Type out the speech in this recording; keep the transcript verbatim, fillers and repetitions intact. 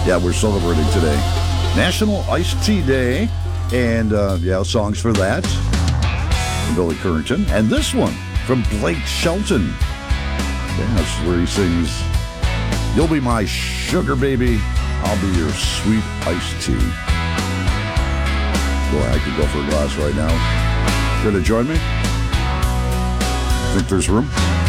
Yeah, we're celebrating today. National Iced Tea Day. And, uh, yeah, songs for that. From Billy Currington. And this one from Blake Shelton. Yeah, this is where he sings, "You'll be my sugar baby, I'll be your sweet iced tea." Boy, I could go for a glass right now. Gonna join me? Think there's room?